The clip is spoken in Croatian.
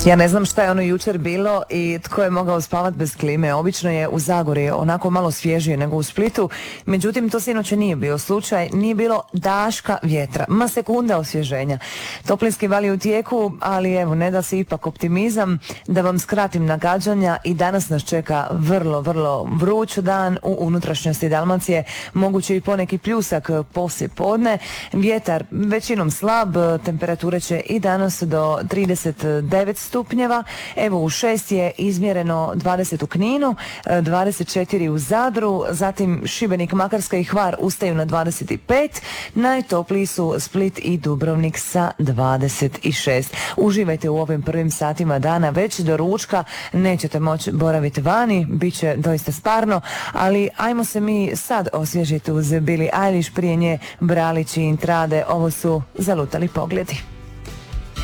Ja ne znam šta je ono jučer bilo i tko je mogao spavati bez klime. Obično je u Zagori onako malo svježije nego u Splitu. Međutim, to sinoć nije bio slučaj. Nije bilo daška vjetra. Ma sekunda osvježenja. Toplinski val je u tijeku, ali evo, ne da se ipak optimizam. Da vam skratim nagađanja, i danas nas čeka vrlo, vrlo vruć dan u unutrašnjosti Dalmacije. Moguće i poneki pljusak poslije podne. Vjetar većinom slab. Temperature će i danas do 39 stupnjeva. Evo, u 6 je izmjereno 20 u Kninu, 24 u Zadru, zatim Šibenik, Makarska i Hvar ustaju na 25. Najtopliji su Split i Dubrovnik sa 26. Uživajte u ovim prvim satima dana, već do ručka nećete moći boraviti vani, bit će doista sparno, ali ajmo se mi sad osvježiti uz Billie Eilish, prije nje Bralić i Intrade. Ovo su Zalutali pogledi.